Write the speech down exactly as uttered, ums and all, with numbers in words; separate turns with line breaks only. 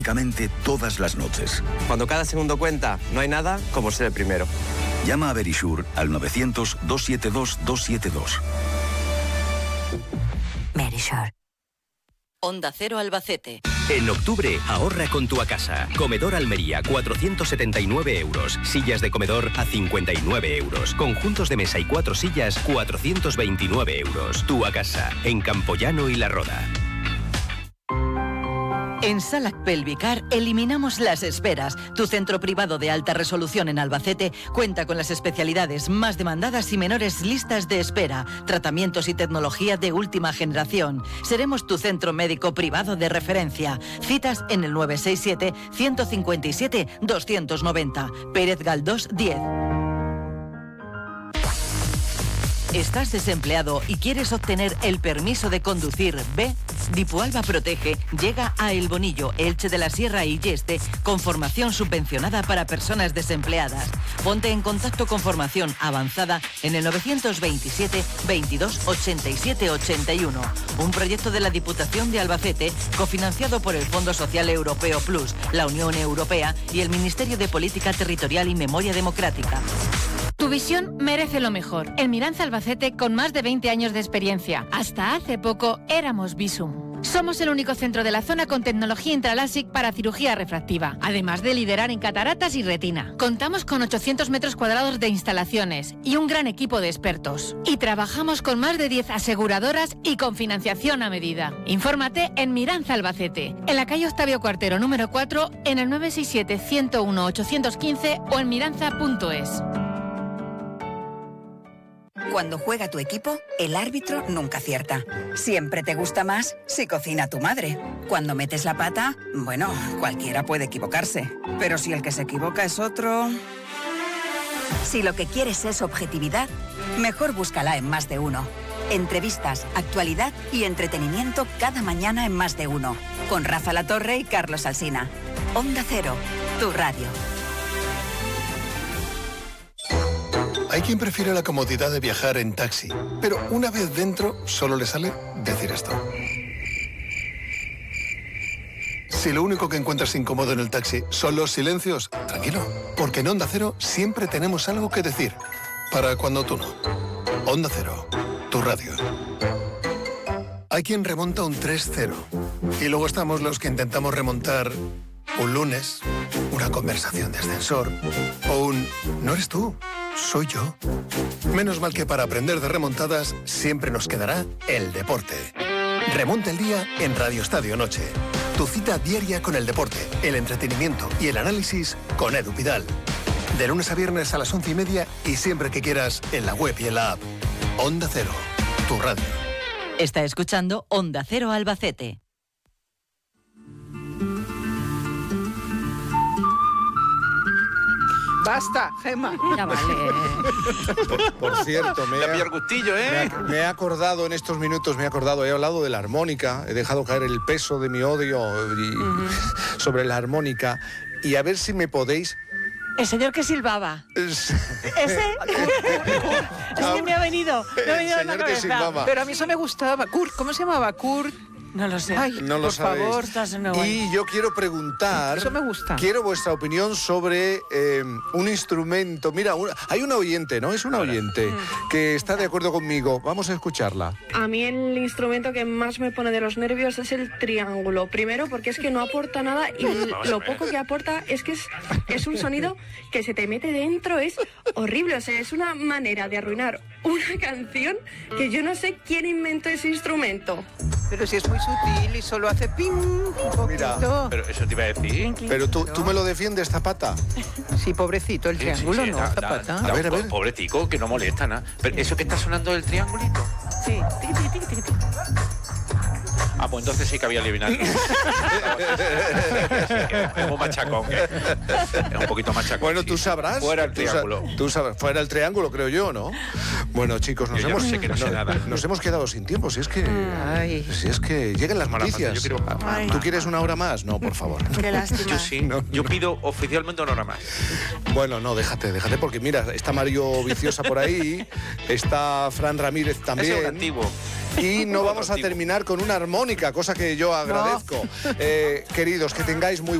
todas las noches.
Cuando cada segundo cuenta, no hay nada como ser el primero.
Llama a Verisure al novecientos, doscientos setenta y dos, doscientos setenta y dos.
Verisure.
Onda Cero Albacete.
En octubre, ahorra con tu Acasa. Comedor Almería, cuatrocientos setenta y nueve euros. Sillas de comedor a cincuenta y nueve euros. Conjuntos de mesa y cuatro sillas, cuatrocientos veintinueve euros. Tu Acasa, en Campoyano y La Roda.
En Salac Pelvicar eliminamos las esperas. Tu centro privado de alta resolución en Albacete cuenta con las especialidades más demandadas y menores listas de espera, tratamientos y tecnología de última generación. Seremos tu centro médico privado de referencia. Citas en el nueve seis siete, uno cinco siete, dos nueve cero. Pérez Galdós diez. ¿Estás desempleado y quieres obtener el permiso de conducir B? Dipualba Protege llega a El Bonillo, Elche de la Sierra y Yeste con formación subvencionada para personas desempleadas. Ponte en contacto con formación avanzada en el novecientos veintisiete, veintidós, ochenta y siete, ochenta y uno. Un proyecto de la Diputación de Albacete cofinanciado por el Fondo Social Europeo Plus, la Unión Europea y el Ministerio de Política Territorial y Memoria Democrática.
Tu visión merece lo mejor. En Miranza Albacete, con más de veinte años de experiencia. Hasta hace poco éramos Visum. Somos el único centro de la zona con tecnología intralásic para cirugía refractiva, además de liderar en cataratas y retina. Contamos con ochocientos metros cuadrados de instalaciones y un gran equipo de expertos. Y trabajamos con más de diez aseguradoras y con financiación a medida. Infórmate en Miranza Albacete, en la calle Octavio Cuartero número cuatro, en el nueve seis siete, ciento uno, ochocientos quince o en miranza punto es.
Cuando juega tu equipo, el árbitro nunca acierta. Siempre te gusta más si cocina tu madre. Cuando metes la pata, bueno, cualquiera puede equivocarse. Pero si el que se equivoca es otro... Si lo que quieres es objetividad, mejor búscala en Más de Uno. Entrevistas, actualidad y entretenimiento cada mañana en Más de Uno. Con Rafa Latorre y Carlos Alsina. Onda Cero, tu radio.
Hay quien prefiere la comodidad de viajar en taxi, pero una vez dentro solo le sale decir esto. Si lo único que encuentras incómodo en el taxi son los silencios, tranquilo, porque en Onda Cero siempre tenemos algo que decir. Para cuando tú no. Onda Cero, tu radio. Hay quien remonta un tres cero. Y luego estamos los que intentamos remontar un lunes, una conversación de ascensor o un «no eres tú». Soy yo. Menos mal que para aprender de remontadas siempre nos quedará el deporte. Remonta el día en Radio Estadio Noche. Tu cita diaria con el deporte, el entretenimiento y el análisis con Edu Pidal. De lunes a viernes a las once y media y siempre que quieras en la web y en la app. Onda Cero, tu radio.
Está escuchando Onda Cero Albacete.
Basta, Gemma.
Ya vale.
Por, por cierto, me
Le
he,
gustillo, ¿eh?
me, me he acordado en estos minutos, me he acordado, he hablado de la armónica, he dejado caer el peso de mi odio y, uh-huh. sobre la armónica, y a ver si me podéis...
El señor que silbaba.
Es...
¿Ese? Es que me ha venido, me ha venido
el
en la
señor que
cabeza.
silbaba.
Pero a mí eso me gustaba. Kurt, ¿cómo se llamaba? Kurt...
No lo sé.
Ay,
no lo
por
sabéis.
favor.
Estás en Nueva
Y yo quiero preguntar...
Eso me gusta.
Quiero vuestra opinión sobre eh, un instrumento. Mira, una, hay una oyente, ¿no? Es una oyente que está de acuerdo conmigo. Vamos a escucharla.
A mí el instrumento que más me pone de los nervios es el triángulo. Primero porque es que no aporta nada y lo poco que aporta es que es, es un sonido que se te mete dentro. Es horrible. O sea, es una manera de arruinar una canción que yo no sé quién inventó ese instrumento.
Pero si es muy sutil y solo hace ping, un poquito.
Mira,
pero eso te iba a decir.
Pero tú, tú me lo defiendes, Zapata.
Sí, pobrecito, el triángulo,
sí, sí,
no,
da,
Zapata.
da, da,
A ver, a ver.
Pobretico, que no molesta nada. Pero eso que está sonando del triangulito.
Sí, tiqui, tiqui, tiqui, tiqui.
Ah, pues entonces sí que había eliminado. Es un machacón. ¿eh? Es un poquito machacón.
Bueno,
sí.
tú sabrás.
Fuera el
tú sa-
triángulo.
Tú sabrás. Fuera el triángulo, creo yo, ¿no? Bueno, chicos, nos
Yo ya
hemos,
no sé que no sé
no-
nada.
nos hemos quedado sin tiempo. Si es que,
Ay.
si es que llegan las
Mala
noticias.
pata, yo quiero-
Ay.
¿Tú quieres una hora más? No, por favor.
Qué lástima.
Yo sí.
No,
Yo
no.
pido oficialmente una hora más.
Bueno, no, déjate, déjate, porque mira, está Mario Viciosa por ahí, está Fran Ramírez
Ese es un
también.
antiguo.
Y no
Otro
vamos a
antiguo.
terminar con una armónica, cosa que yo agradezco. Eh, queridos, que tengáis muy